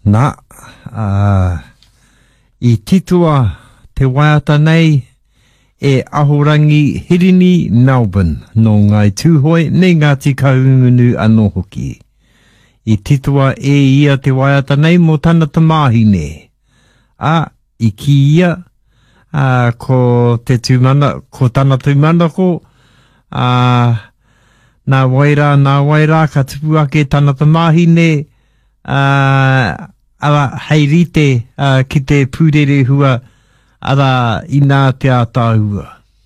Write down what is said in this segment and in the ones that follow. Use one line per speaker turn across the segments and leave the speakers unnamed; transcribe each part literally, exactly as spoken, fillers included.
Nā, uh, I titua te waiata nei e ahorangi Hirini Melbourne no ngai tūhoi ne Ngāti Kahungunu anō hoki. I titua e ia te waiata nei mo tana tamāhine. A, i ki ia, uh, ko te tūmana, ko tana tūmana ko, uh, nā waira, nā waira, ka tupu ake tana tamāhine, uh, ara hei rite uh, ki te pūrere hua, ara i nā te ātāhua.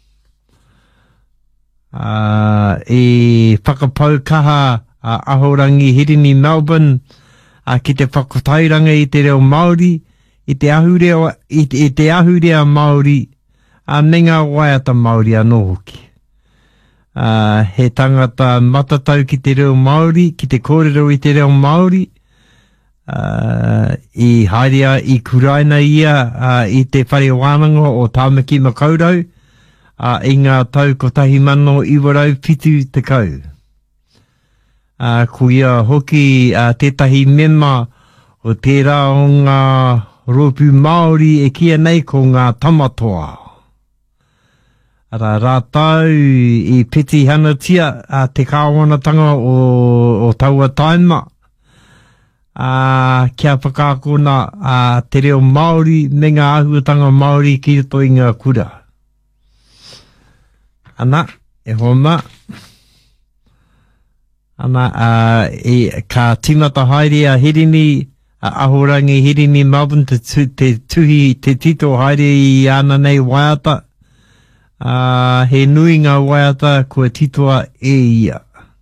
Uh, e whakapau kaha uh, ahorangi Hirini Melbourne, uh, ki te whakatairanga i te reo Māori, i te ahurea, i te, i te ahurea Māori, uh, nenga waiata Māori anō hoki. Uh, he tangata matatau ki te reo Māori, ki te kōrero i te reo Māori, uh, i hairea i kuraina ia uh, i te whare wānanga o Tāmaki Makaurau, uh, i ngā tau kotahi mano iwarau pitu te kau. Uh, ko ia hoki uh, tētahi mema o tērā o ngā ropu Māori e kia nei ko ngā tamatoa. Ara rātau i peti hanatia uh, te kāwanatanga o, o taua taima. Uh, kia whakākona uh, te reo Māori me ngā ahuatanga Māori ki roto i ngā kura. Ana, e homa. Ana, uh, e, ka tīmata haere a Hirini, uh, ahorangi Hirini Melbourne, te, tu, te tuhi, te tito haere i ana nei waiata. Uh, he nui ngā waiata kua titoa e ia.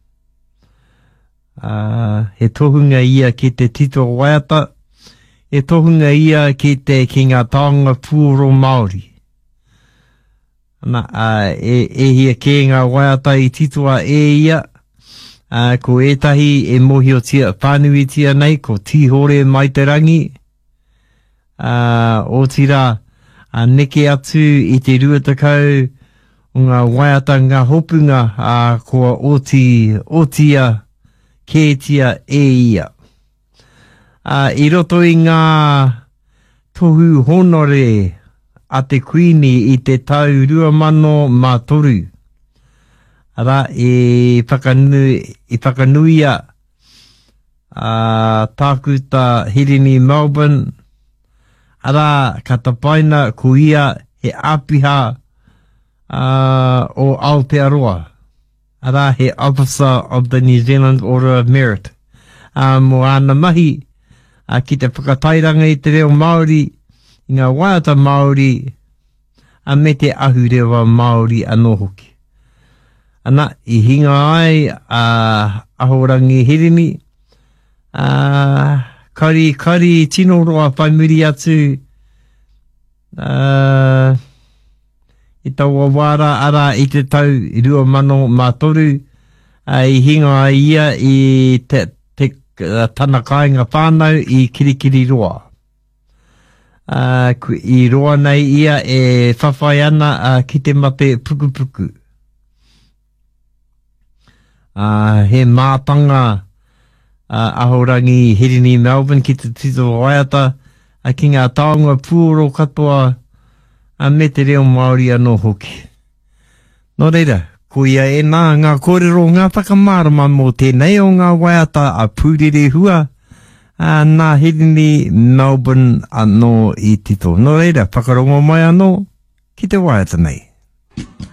Uh, he tohunga ia ki te titoa waiata, he tohunga ia ki te ki ngā taonga pūro Māori. Ana, uh, e, e hia ke ngā waiata i titoa e ia, uh, ko etahi e mohio tia whānui tia nei, ko tihore mai te rangi, uh, o tira, a neke atu i te ruatakau o ngā waiata ngā hopunga a kua oti, otia kētia e ia. A, I roto i ngā tohu honore a te kuini i te tau rua mano mā toru. Ara e whakanui, i whakanuia a tākuta Hirini Melbourne. Ara, ka tapaina ko ia he āpiha uh, o Aotearoa. Ara, he Officer of the New Zealand Order of Merit. Uh, mo ana mahi, uh, ki te whakatairanga i te reo Māori, i ngā waiata Māori, a me te ahurewa Māori anō hoki. Ana, i hinga ai, uh, ahorangi Hirini, uh, Kari, kari, tino roa whai muri atu uh, i taua wāra ara i te tau i rua mano mā toru uh, i hinga ia i te, te uh, tana kāinga whānau i kirikiri roa. Uh, I roa nei ia e whawhai ana uh, ki te mate puku puku. Uh, he mātanga Uh, ahorangi Hirini Melbourne ki te tito waiata a ki ngā taonga pūro katoa a me te reo Māori anō hoki. Nō reira, ko ia e nā ngā kōrero ngā whakamārama mō tēnei o ngā waiata a pūrere hua a nā Hirini Melbourne anō i tito. Nō reira, whakarongo mai anō ki te waiata nei.